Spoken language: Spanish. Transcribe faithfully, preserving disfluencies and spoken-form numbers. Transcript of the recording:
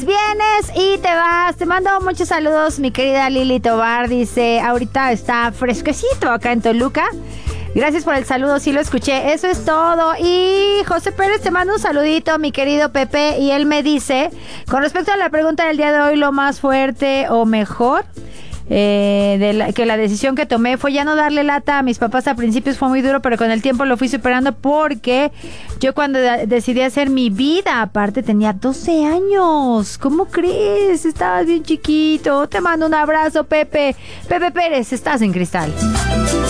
Vienes y te vas. Te mando muchos saludos, mi querida Lili Tobar. Dice, ahorita está fresquecito acá en Toluca. Gracias por el saludo, sí lo escuché. Eso es todo. Y José Pérez te manda un saludito, mi querido Pepe. Y él me dice, con respecto a la pregunta del día de hoy, lo más fuerte o mejor... Eh, de la, que la decisión que tomé fue ya no darle lata a mis papás. A principios fue muy duro, pero con el tiempo lo fui superando, porque yo cuando de- decidí hacer mi vida, aparte tenía doce años. ¿Cómo crees? Estabas bien chiquito. Te mando un abrazo, Pepe. Pepe Pérez, estás en Cristal.